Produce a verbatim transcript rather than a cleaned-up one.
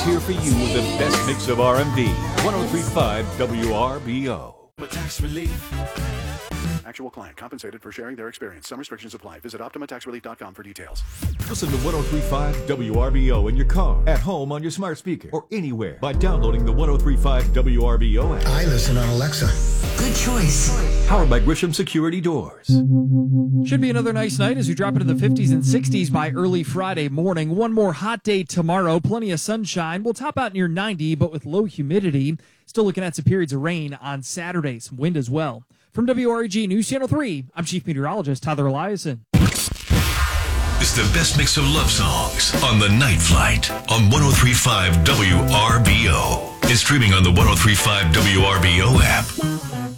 here for you with the best mix of R and B. one oh three point five W R B O. Tax relief. Actual client compensated for sharing their experience. Some restrictions apply. Visit Optima Tax Relief dot com for details. Listen to one oh three point five W R B O in your car, at home on your smart speaker, or anywhere by downloading the one oh three point five W R B O app. I listen on Alexa. Good choice. Powered by Grisham Security Doors. Should be another nice night as we drop into the fifties and sixties by early Friday morning. One more hot day tomorrow. Plenty of sunshine. We'll top out near ninety, but with low humidity. Still looking at some periods of rain on Saturday. Some wind as well. From W R E G News Channel three, I'm Chief Meteorologist Tyler Eliason. It's the best mix of love songs on The Night Flight on one oh three point five W R B O. It's streaming on the one oh three point five W R B O app.